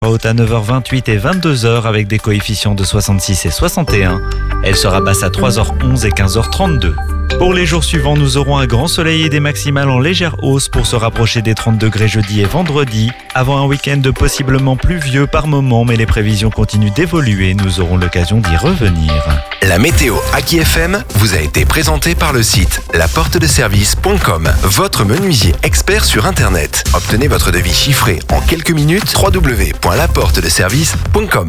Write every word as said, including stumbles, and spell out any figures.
Haute à neuf heures vingt-huit et vingt-deux heures avec des coefficients de soixante-six et soixante et un. Elle sera basse à trois heures onze et quinze heures trente-deux. Pour les jours suivants, nous aurons un grand soleil et des maximales en légère hausse pour se rapprocher des trente degrés jeudi et vendredi, avant un week-end possiblement pluvieux par moment, mais les prévisions continuent d'évoluer, nous aurons l'occasion d'y revenir. La météo Aki F M vous a été présentée par le site la porte de service point com, votre menuisier expert sur Internet. Obtenez votre devis chiffré en quelques minutes, w w w point la porte de service point com.